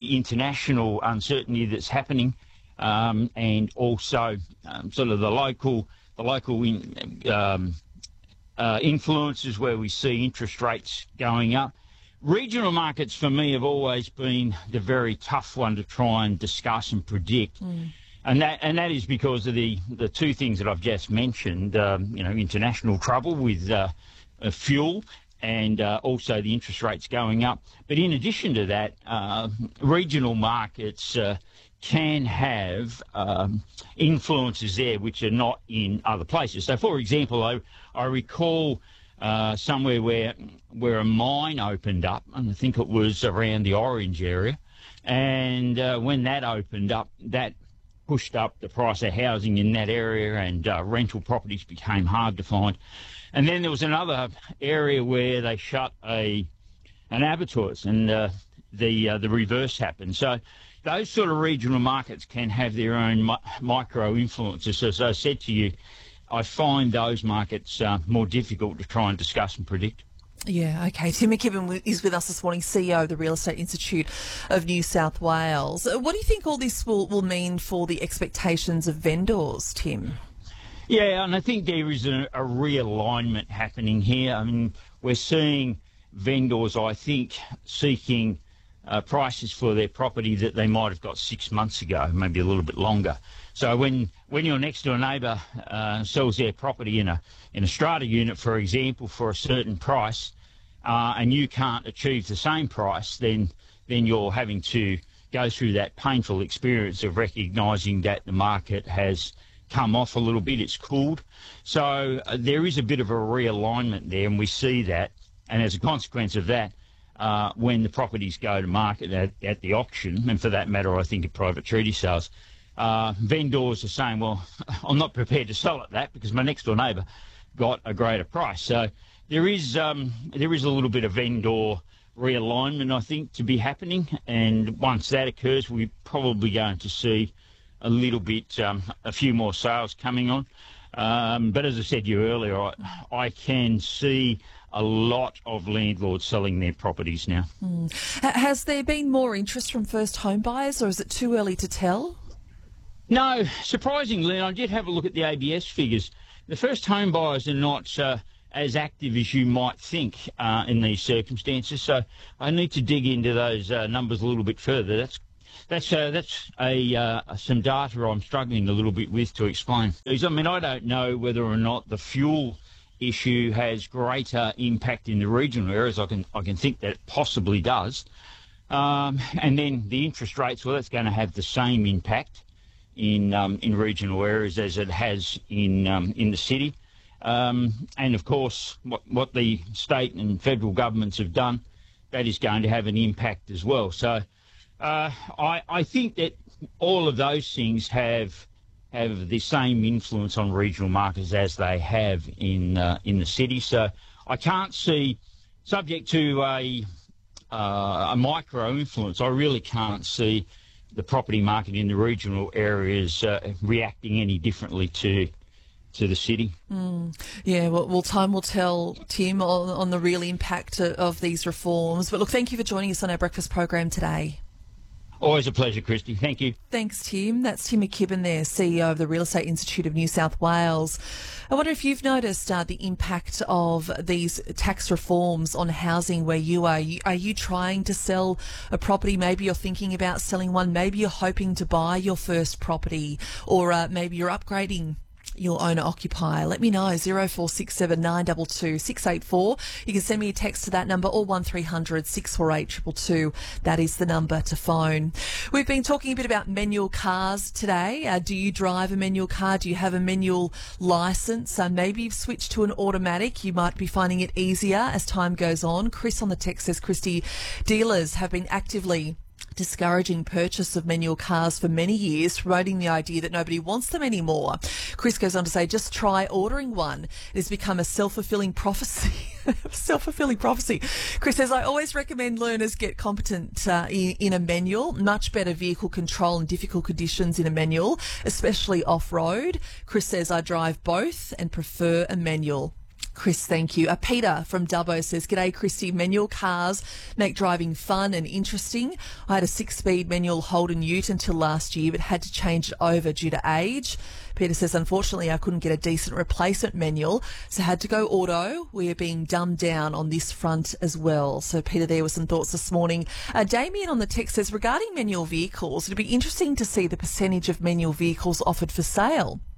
international uncertainty that's happening, and also sort of the local influences where we see interest rates going up. Regional markets for me have always been the very tough one to try and discuss and predict. And that is because of the two things that I've just mentioned, international trouble with fuel and also the interest rates going up. But in addition to that, regional markets can have influences there which are not in other places. So, for example, I recall somewhere where a mine opened up, and I think it was around the Orange area, and when that opened up, that pushed up the price of housing in that area, and rental properties became hard to find. And then there was another area where they shut an abattoirs, and the reverse happened. So those sort of regional markets can have their own micro influences. So, as I said to you, I find those markets more difficult to try and discuss and predict. Yeah, okay. Tim McKibben is with us this morning, CEO of the Real Estate Institute of New South Wales. What do you think all this will mean for the expectations of vendors, Tim? Yeah, and I think there is a realignment happening here. I mean, we're seeing vendors, I think, seeking prices for their property that they might have got 6 months ago, maybe a little bit longer. So when your next door neighbour sells their property in a strata unit, for example, for a certain price, and you can't achieve the same price, then you're having to go through that painful experience of recognising that the market has come off a little bit, it's cooled. So there is a bit of a realignment there, and we see that. And as a consequence of that, when the properties go to market at the auction, and for that matter, I think at private treaty sales, vendors are saying, well, I'm not prepared to sell at that because my next door neighbour got a greater price. So there is a little bit of vendor realignment, I think, to be happening. And once that occurs, we're probably going to see a little bit, a few more sales coming on. But as I said to you earlier, I can see a lot of landlords selling their properties now. Has there been more interest from first home buyers, or is it too early to tell? No, surprisingly, I did have a look at the ABS figures. The first home buyers are not as active as you might think in these circumstances. So I need to dig into those numbers a little bit further. That's some data I'm struggling a little bit with to explain. I mean, I don't know whether or not the fuel issue has greater impact in the regional areas. I can think that it possibly does. And then the interest rates, well, that's going to have the same impact in regional areas as it has in the city. And of course, what the state and federal governments have done, that is going to have an impact as well. So I think that all of those things have the same influence on regional markets as they have in the city. So I can't see, subject to a micro influence, I really can't see the property market in the regional areas reacting any differently to the city. Yeah, well, time will tell, Tim, on the real impact of these reforms. But look, thank you for joining us on our breakfast program today. Always a pleasure, Christy. Thank you. Thanks, Tim. That's Tim McKibben there, CEO of the Real Estate Institute of New South Wales. I wonder if you've noticed the impact of these tax reforms on housing where you are. Are you trying to sell a property? Maybe you're thinking about selling one. Maybe you're hoping to buy your first property, or maybe you're upgrading your owner-occupier. Let me know, 0467 922 684. You can send me a text to that number, or 1300 648 222. That is the number to phone. We've been talking a bit about manual cars today. Do you drive a manual car? Do you have a manual licence? Maybe you've switched to an automatic. You might be finding it easier as time goes on. Chris on the text says, Christy, dealers have been actively discouraging purchase of manual cars for many years, promoting the idea that nobody wants them anymore. Chris goes on to say, just try ordering one. It has become a self-fulfilling prophecy. Self-fulfilling prophecy. Chris says, I always recommend learners get competent in a manual. Much better vehicle control in difficult conditions in a manual, especially off-road. Chris says, I drive both and prefer a manual. Chris, thank you. Peter from Dubbo says, "G'day, Christy. Manual cars make driving fun and interesting. I had a 6-speed manual Holden Ute until last year, but had to change it over due to age." Peter says, "Unfortunately, I couldn't get a decent replacement manual, so had to go auto. We are being dumbed down on this front as well." So, Peter, there were some thoughts this morning. Damien on the text says, "Regarding manual vehicles, it'd be interesting to see the percentage of manual vehicles offered for sale.